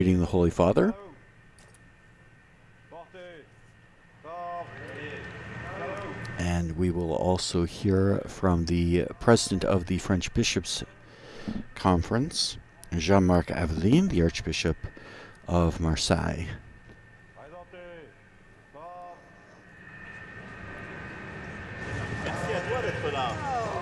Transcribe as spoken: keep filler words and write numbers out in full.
Greeting the Holy Father. And we will also hear from the president of the French Bishops' Conference, Jean-Marc Aveline, the Archbishop of Marseille. Merci à toi d'être là.